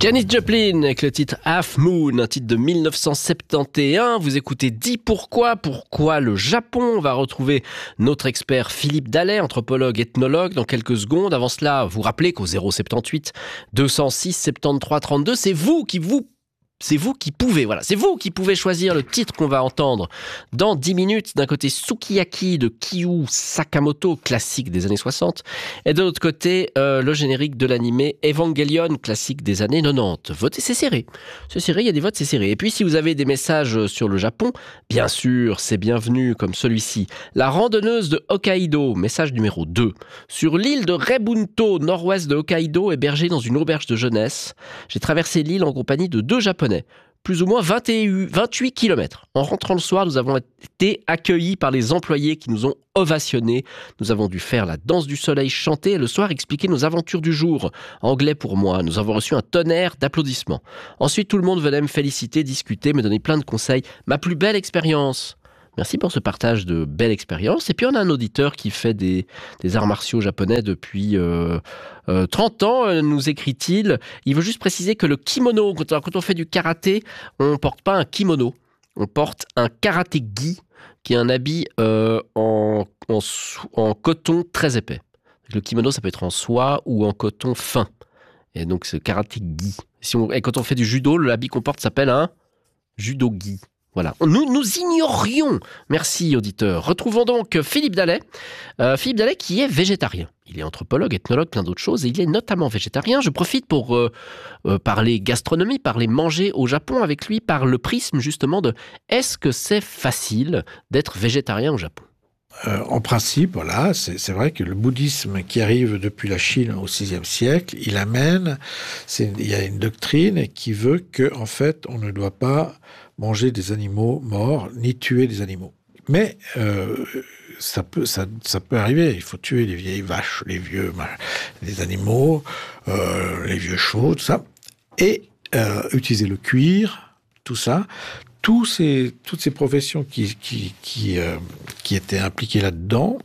Janis Joplin avec le titre Half Moon, un titre de 1971. Vous écoutez Dis pourquoi le Japon. On va retrouver notre expert Philippe Dallet, anthropologue, ethnologue, dans quelques secondes. Avant cela, vous rappelez qu'au 078 206 73 32, c'est vous qui pouvez choisir le titre qu'on va entendre dans 10 minutes. D'un côté, Sukiyaki de Kiyu Sakamoto, classique des années 60. Et de l'autre côté, le générique de l'animé Evangelion, classique des années 90. Votez, c'est serré. Il y a des votes, c'est serré. Et puis, si vous avez des messages sur le Japon, bien sûr, c'est bienvenu, comme celui-ci. La randonneuse de Hokkaido, message numéro 2. Sur l'île de Rebunto, nord-ouest de Hokkaido, hébergée dans une auberge de jeunesse. J'ai traversé l'île en compagnie de 2 Japonais. Plus ou moins 28 km. En rentrant le soir, nous avons été accueillis par les employés qui nous ont ovationnés. Nous avons dû faire la danse du soleil, chanter et le soir expliquer nos aventures du jour. Anglais pour moi. Nous avons reçu un tonnerre d'applaudissements. Ensuite, tout le monde venait me féliciter, discuter, me donner plein de conseils. Ma plus belle expérience. Merci pour ce partage de belle expérience. Et puis on a un auditeur qui fait des arts martiaux japonais depuis 30 ans, nous écrit-il. Il veut juste préciser que le kimono, quand on fait du karaté, on ne porte pas un kimono. On porte un karaté-gi, qui est un habit en coton très épais. Le kimono, ça peut être en soie ou en coton fin. Et donc c'est karaté-gi. Et quand on fait du judo, l'habit qu'on porte s'appelle un judo-gi. Voilà, nous ignorions. Merci auditeur. Retrouvons donc Philippe Dallet. Philippe Dallet qui est végétarien. Il est anthropologue, ethnologue, plein d'autres choses. Et il est notamment végétarien. Je profite pour parler gastronomie, parler manger au Japon avec lui par le prisme justement de est-ce que c'est facile d'être végétarien au Japon ? En principe, voilà, c'est vrai que le bouddhisme qui arrive depuis la Chine au VIe siècle, il y a une doctrine qui veut que, en fait, on ne doit pas manger des animaux morts, ni tuer des animaux. Mais ça peut arriver. Il faut tuer les vieilles vaches, les animaux, les vieux chevaux, tout ça, et utiliser le cuir, tout ça. Toutes ces professions qui étaient impliquées là-dedans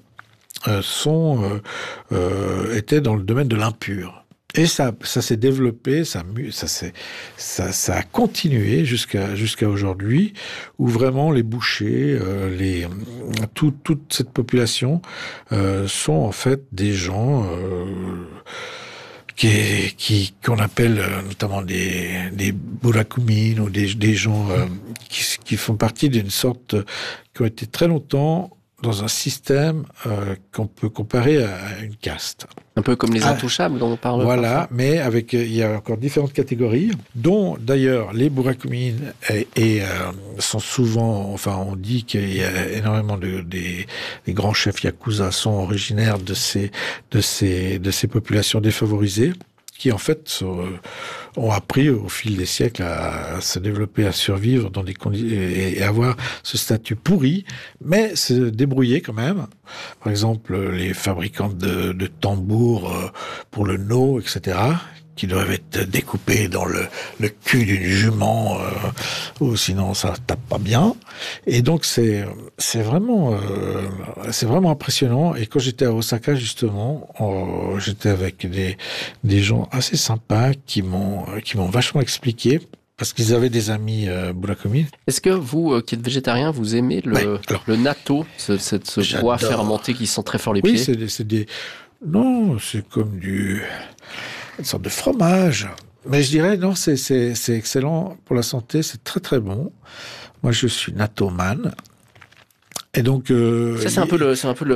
étaient dans le domaine de l'impur. Et ça s'est développé, ça a continué jusqu'à aujourd'hui, où vraiment les bouchers, toute cette population sont en fait des gens qu'on appelle notamment des burakumin ou des gens qui font partie d'une sorte, qui ont été très longtemps dans un système qu'on peut comparer à une caste. Un peu comme les intouchables dont on parle. Voilà, parfois. mais il y a encore différentes catégories, dont d'ailleurs les burakumin sont souvent, on dit qu'il y a énormément des grands chefs yakuza sont originaires de ces populations défavorisées, qui en fait ont appris au fil des siècles à se développer, à survivre dans des conditions et avoir ce statut pourri, mais se débrouiller quand même. Par exemple, les fabricants de tambours pour le no, etc., qui doivent être découpés dans le cul d'une jument, ou sinon ça tape pas bien. Et donc c'est vraiment impressionnant. Et quand j'étais à Osaka justement, j'étais avec des gens assez sympas qui m'ont vachement expliqué. Parce qu'ils avaient des amis burakumin. Est-ce que vous, qui êtes végétarien, vous aimez le natto, ce bois fermenté qui sent très fort les pieds ? Oui, non, c'est comme une sorte de fromage. Mais je dirais, non, c'est excellent pour la santé, c'est très très bon. Moi, je suis nattoman. Et donc, ça, c'est un peu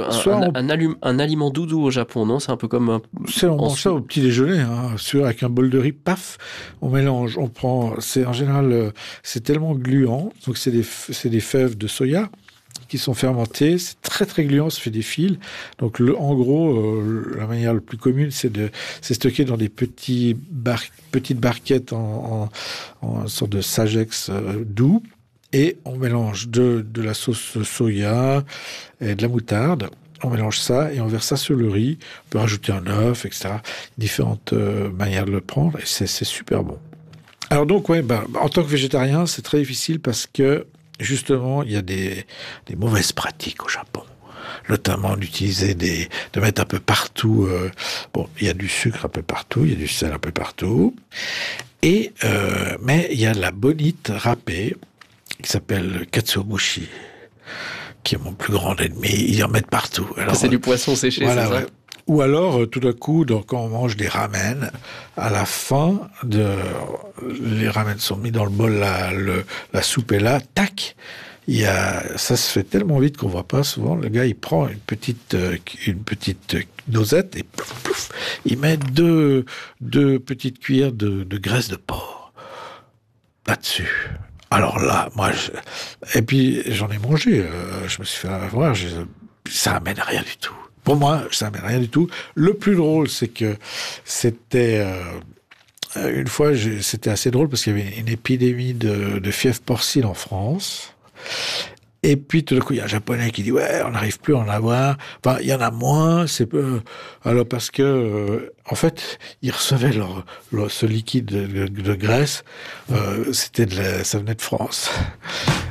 un aliment doudou au Japon, non ? C'est un peu comme on mange ça au petit déjeuner, avec un bol de riz, paf, on mélange, on prend. C'est en général, c'est tellement gluant. Donc c'est des fèves de soya qui sont fermentées. C'est très très gluant, ça fait des fils. Donc en gros, la manière la plus commune, c'est stocké dans des petites barquettes en sorte de sagex doux. Et on mélange de la sauce soya et de la moutarde. On mélange ça et on verse ça sur le riz. On peut rajouter un œuf, etc. Différentes manières de le prendre et c'est super bon. Alors donc, en tant que végétarien, c'est très difficile parce que, justement, il y a des mauvaises pratiques au Japon. notamment d'utiliser de mettre un peu partout. Bon, il y a du sucre un peu partout, il y a du sel un peu partout. Et mais il y a la bonite râpée qui s'appelle katsuobushi, qui est mon plus grand ennemi. Ils en mettent partout. Alors, c'est du poisson séché, voilà, c'est ça? ouais. Ou alors, tout d'un coup, quand on mange des ramen, à la fin, les ramen sont mis dans le bol, la soupe est là, tac, ça se fait tellement vite qu'on voit pas souvent. Le gars, il prend une petite dosette et plouf, plouf, il met deux petites cuillères de graisse de porc là-dessus. Alors là, et puis j'en ai mangé, je me suis fait avoir, ça amène à rien du tout. Pour moi, ça amène à rien du tout. Le plus drôle, c'est que c'était une fois, c'était assez drôle parce qu'il y avait une épidémie de fièvre porcine en France. Et puis tout d'un coup, il y a un Japonais qui dit ouais, on n'arrive plus à en avoir. Enfin, il y en a moins. Alors parce que en fait, ils recevaient ce liquide de graisse. Ça venait de France.